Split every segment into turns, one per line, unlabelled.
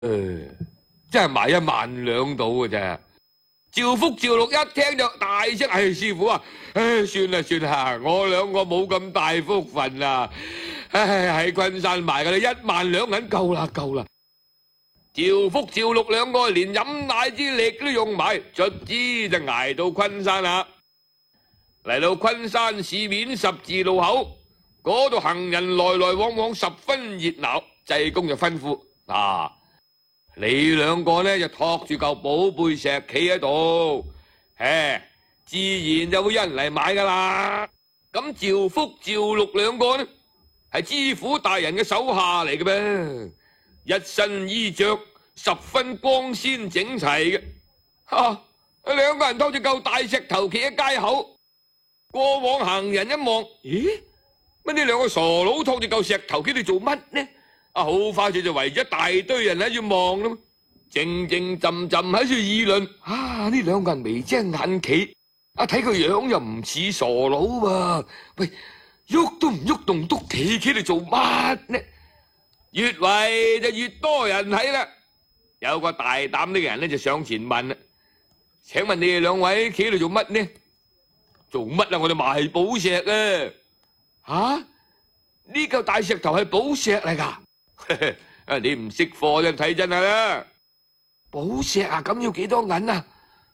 真係賣1萬兩到嘅啫。趙福趙六一聽就大聲：師傅啊，算啦算啦，我兩個冇咁大福分啊，喺昆山賣嘅啦，1萬兩銀夠啦夠啦。趙福趙六兩個連飲奶之力都用埋，卒之就捱到昆山啦。嚟到昆山市面十字路口，嗰度行人來來往往，十分熱鬧。濟公就吩咐：你兩個呢就托住嚿寶貝石企喺度，自然就會有人嚟買噶啦。咁趙福趙六兩個呢係知府大人嘅手下嚟嘅咩？一身衣着十分光鮮整齊嘅。兩個人拖住嚿大石頭企喺街口，過往行人一望，咦？乜呢兩個傻佬拖住嚿石頭企度做乜呢？好快就圍咗一大堆人喺度望啦，靜靜浸浸喺度議論。呢兩個人眉精眼企，睇佢樣又唔似傻佬喎。喂，喐都唔喐動篤企度做乜呢？越圍就越多人睇啦。有個大膽呢個人呢就上前問啦：請問你哋兩位企度做乜呢？做乜啊？我哋賣寶石啊！呢嚿大石頭係寶石嚟噶。你唔識貨就睇真係啦。寶石啊，咁要幾多銀啊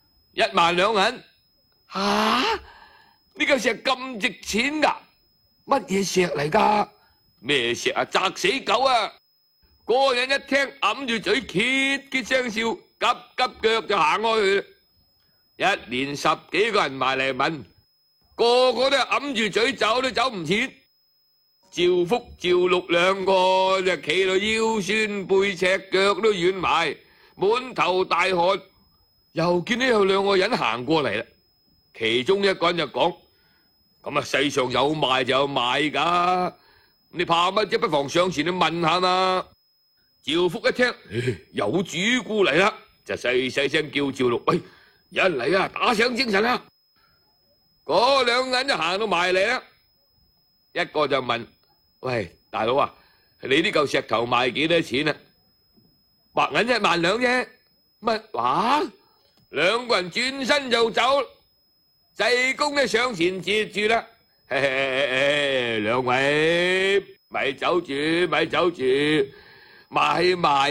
？1萬兩銀。呢嚿石咁值錢噶？乜嘢石嚟噶？咩石啊？砸死狗啊！嗰個人一聽，揞住嘴，揭揭聲笑，急急腳就行開去啦。一連10幾個人埋嚟問，個個都揞住嘴走都走唔切。趙福趙六兩個就企到腰酸背赤，腳都軟埋，滿頭大汗。又見到有2個人行過嚟啦，其中一個人就講：咁世上有賣就有買噶，你怕乜啫？不妨上前去問下嘛。趙福一聽，有主顧嚟啦，就細細聲叫趙六：喂，有人嚟啊，打醒精神啊！嗰2個人就行到埋嚟啦，一個就問：喂，大佬啊，你呢嚿石頭賣幾多錢啊？白銀1萬兩啫。乜話？2個人轉身就走，濟公呢上前截住啦。兩位咪走住，咪走住，買嘛！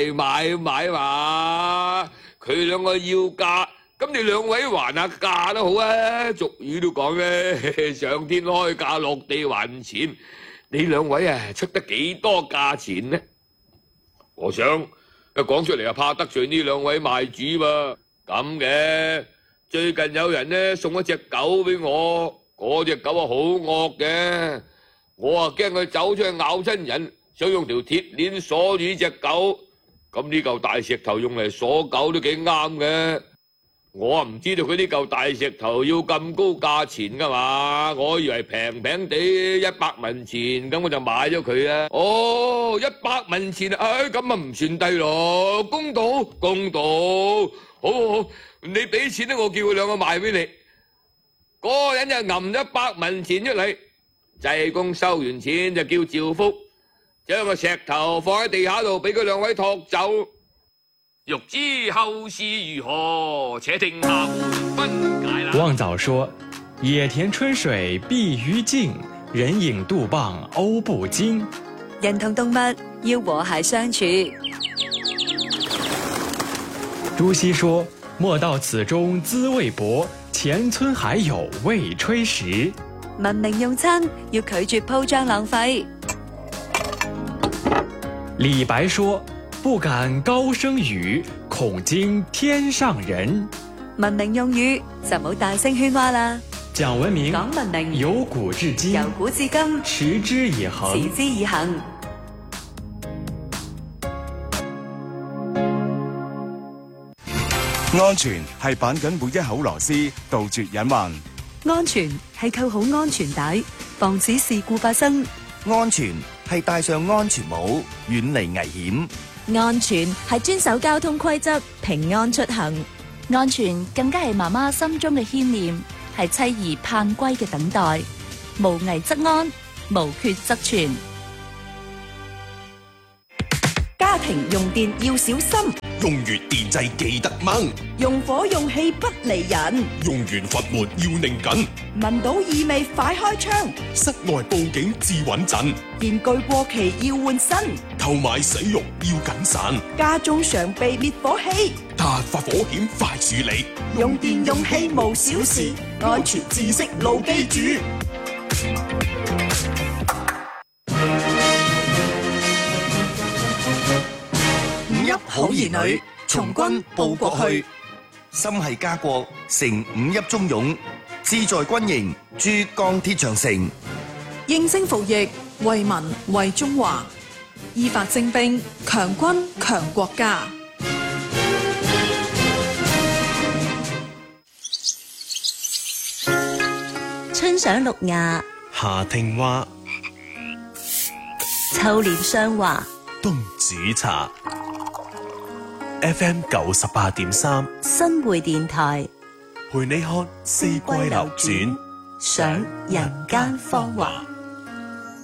佢兩個要價，咁你2位還下價都好啊。俗語都講咧，上天開價，落地還錢。你2位啊，出得幾多價錢呢？我想一講出嚟啊，怕得罪呢2位賣主噃。咁嘅，最近有人呢送一隻狗俾我，嗰隻狗啊好惡嘅，我啊驚佢走出去咬親人，想用條鐵鏈鎖住呢隻狗。咁呢嚿大石頭用嚟鎖狗都幾啱嘅。我啊唔知道佢呢嚿大石頭要咁高價錢噶嘛，我以為平平地100文錢，咁我就買咗佢啊。100文錢啊，咁啊唔算低咯，公道，好，你俾錢咧，我叫佢2個賣俾你。嗰個人就揞100文錢出嚟，濟公收完錢就叫趙福將個石頭放喺地下度，俾佢2位托走。欲知後事如何，且聽下回分解啦。
旺早說：野田春水碧於鏡，人影杜傍歐不驚。
人同動物要和諧相處。
朱熹說：莫道此中滋味薄，前村還有未炊時。
文明用餐要拒絕鋪張浪費。
李白說：不敢高聲語，恐驚天上人。
文明用語就唔好大聲喧嘩啦。
講文明，
講文明，
由古至今，
由古至今，
持之以恆，
持之以恆。
安全係綁緊每一口螺絲，杜絕隱患。
安全係扣好安全帶，防止事故發生。
安全係戴上安全帽，遠離危險。
安全係遵守交通規則，平安出行。安全更加係媽媽心中嘅牽念，係妻兒盼歸嘅等待。無危則安，無缺則全。
家
停用電要小心，
用完電掣記得掹，
用火用氣不離人，
用完閥門要擰緊，
聞到異味快開窗，
室外報警至穩陣，
電具過期要換新，
購買使用要謹慎，
家中常備滅火器，
突發火險快處理，
用電用氣無小事，安全知識牢記住。
五邑好兒女，從軍報國去，心繫家國，成五邑忠勇，志在軍營，駐鋼鐵長城。
應徵服役，為民為中華，依法徵兵，強軍強國家。
春賞綠芽，
夏聽蛙，
秋憐霜華，
冬煮茶。FM 98.3，
新會電台，
陪你看四季流轉，
賞人間芳華。